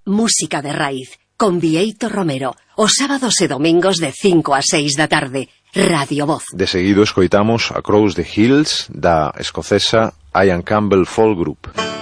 Música de raíz, con Bieito Romero, os sábados e domingos de 5 a 6 da tarde, Radio Voz. De seguido escoitamos Across the Hills da escocesa Ian Campbell Folk Group.